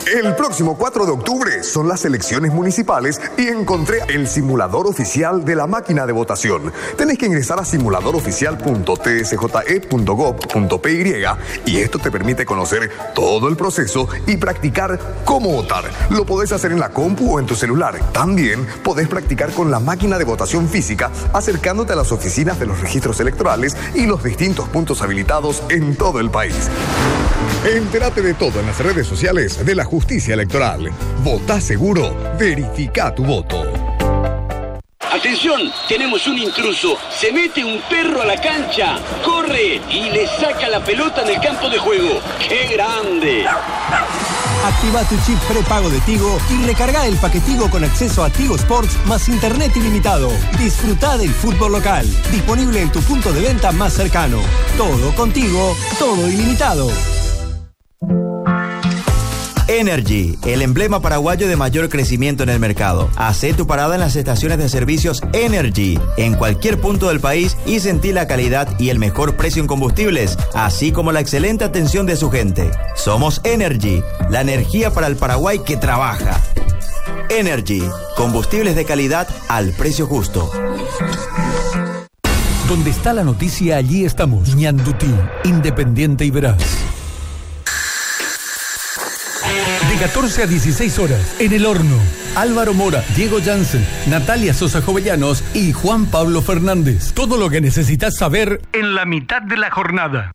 El próximo 4 de octubre son las elecciones municipales y encontré el simulador oficial de la máquina de votación. Tenés que ingresar a simuladoroficial.tsje.gov.py y esto te permite conocer todo el proceso y practicar cómo votar. Lo podés hacer en la compu o en tu celular. También podés practicar con la máquina de votación física acercándote a las oficinas de los registros electorales y los distintos puntos habilitados en todo el país. Entérate de todo en las redes sociales de la Justicia Electoral. Votá seguro, verifica tu voto. ¡Atención! Tenemos un intruso. Se mete un perro a la cancha, corre y le saca la pelota en el campo de juego. ¡Qué grande! Activa tu chip prepago de Tigo y recarga el paquetigo con acceso a Tigo Sports más internet ilimitado. Disfruta del fútbol local. Disponible en tu punto de venta más cercano. Todo contigo, todo ilimitado. Energy, el emblema paraguayo de mayor crecimiento en el mercado. Hacé tu parada en las estaciones de servicios Energy, en cualquier punto del país y sentí la calidad y el mejor precio en combustibles, así como la excelente atención de su gente. Somos Energy, la energía para el Paraguay que trabaja. Energy, combustibles de calidad al precio justo. Donde está la noticia, allí estamos. Ñandutí, independiente y veraz. De 14 a 16 horas, en El Horno, Álvaro Mora, Diego Jansen, Natalia Sosa Jovellanos y Juan Pablo Fernández. Todo lo que necesitas saber en la mitad de la jornada.